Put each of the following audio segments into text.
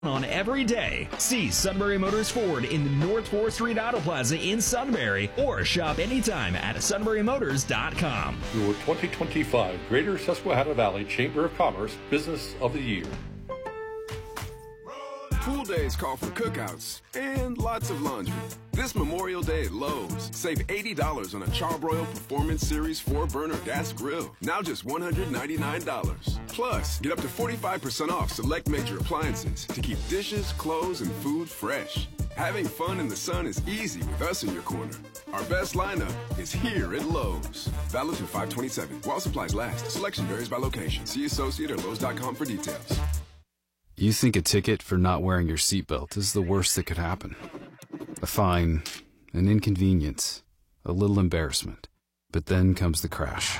on every day. See Sunbury Motors Ford in the North 4th Street Auto Plaza in Sunbury or shop anytime at sunburymotors.com. Your 2025 Greater Susquehanna Valley Chamber of Commerce Business of the Year. Pool days call for cookouts and lots of laundry. This Memorial Day at Lowe's, save $80 on a Charbroil Performance Series 4-burner gas grill. Now just $199. Plus, get up to 45% off select major appliances to keep dishes, clothes, and food fresh. Having fun in the sun is easy with us in your corner. Our best lineup is here at Lowe's. Valid through 5/27. While supplies last. Selection varies by location. See associate or Lowe's.com for details. You think a ticket for not wearing your seatbelt is the worst that could happen. A fine, an inconvenience, a little embarrassment. But then comes the crash.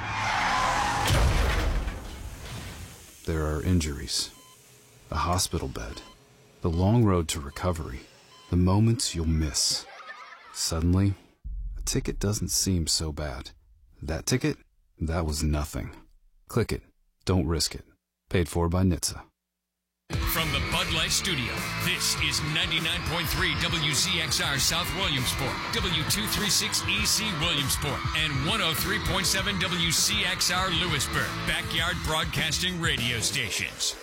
There are injuries, a hospital bed, the long road to recovery, the moments you'll miss. Suddenly, a ticket doesn't seem so bad. That ticket? That was nothing. Click it. Don't risk it. Paid for by NHTSA. From the Bud Light Studio, this is 99.3 WCXR South Williamsport, W236EC Williamsport, and 103.7 WCXR Lewisburg, backyard broadcasting radio stations.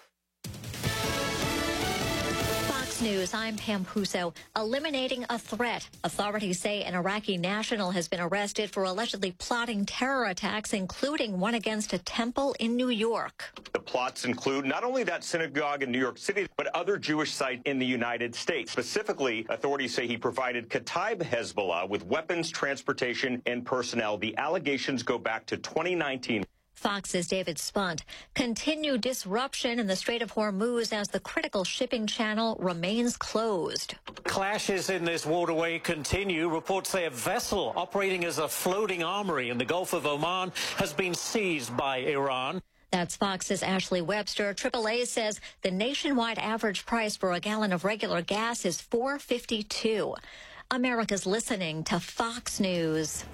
News. I'm Pam Puso. Eliminating a threat. Authorities say an Iraqi national has been arrested for allegedly plotting terror attacks, including one against a temple in New York. The plots include not only that synagogue in New York City, but other Jewish sites in the United States. Specifically, authorities say he provided Kataib Hezbollah with weapons, transportation, and personnel. The allegations go back to 2019. Fox's David Spunt. Continued disruption in the Strait of Hormuz as the critical shipping channel remains closed. Clashes in this waterway continue. Reports say a vessel operating as a floating armory in the Gulf of Oman has been seized by Iran. That's Fox's Ashley Webster. AAA says the nationwide average price for a gallon of regular gas is $4.52. America's listening to Fox News.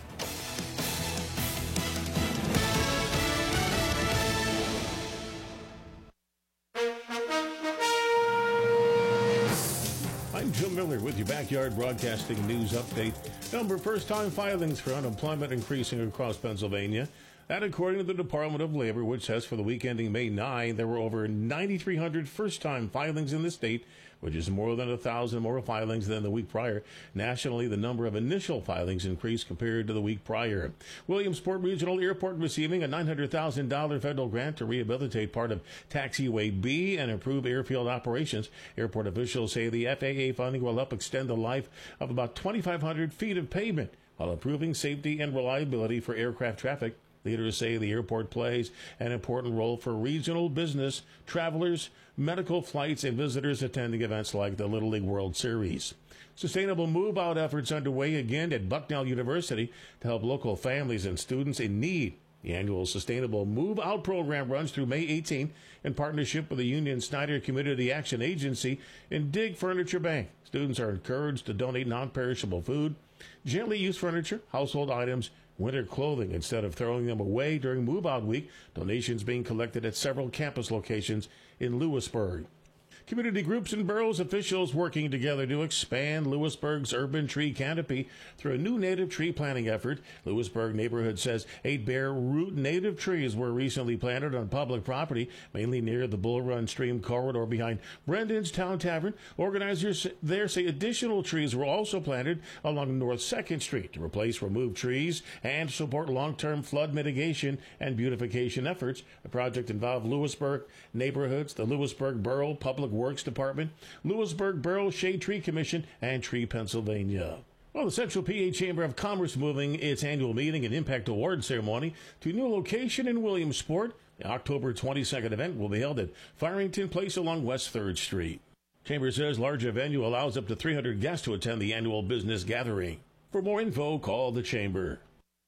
I'm Jim Miller with your Backyard Broadcasting News Update. Number of first-time filings for unemployment increasing across Pennsylvania. That according to the Department of Labor, which says for the week ending May 9, there were over 9,300 first-time filings in the state, which is more than 1,000 more filings than the week prior. Nationally, the number of initial filings increased compared to the week prior. Williamsport Regional Airport receiving a $900,000 federal grant to rehabilitate part of Taxiway B and improve airfield operations. Airport officials say the FAA funding will help extend the life of about 2,500 feet of pavement while improving safety and reliability for aircraft traffic. Leaders say the airport plays an important role for regional business, travelers, medical flights, and visitors attending events like the Little League World Series. Sustainable move-out efforts underway again at Bucknell University to help local families and students in need. The annual Sustainable Move-Out program runs through May 18 in partnership with the Union Snyder Community Action Agency and Dig Furniture Bank. Students are encouraged to donate non-perishable food, gently used furniture, household items, winter clothing instead of throwing them away during move-out week. Donations being collected at several campus locations in Lewisburg. Community groups and boroughs officials working together to expand Lewisburg's urban tree canopy through a new native tree planting effort. Lewisburg neighborhood says 8 bare root native trees were recently planted on public property, mainly near the Bull Run Stream corridor behind Brendan's Town Tavern. Organizers there say additional trees were also planted along North 2nd Street to replace removed trees and support long-term flood mitigation and beautification efforts. The project involved Lewisburg neighborhoods, the Lewisburg Borough Public Works Department, Lewisburg Borough Shade Tree Commission, and Tree Pennsylvania. Well, the Central PA Chamber of Commerce moving its annual meeting and impact award ceremony to a new location in Williamsport. The October 22nd event will be held at Farrington Place along West 3rd Street. Chamber says larger venue allows up to 300 guests to attend the annual business gathering. For more info, call the Chamber.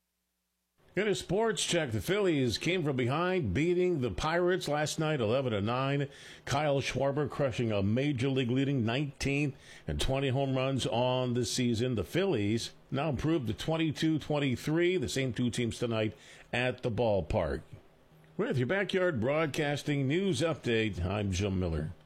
In a sports check, the Phillies came from behind, beating the Pirates last night 11-9. Kyle Schwarber crushing a major league leading 19 and 20 home runs on the season. The Phillies now improved to 22-23, the same two teams tonight at the ballpark. With your Backyard Broadcasting News Update, I'm Jim Miller.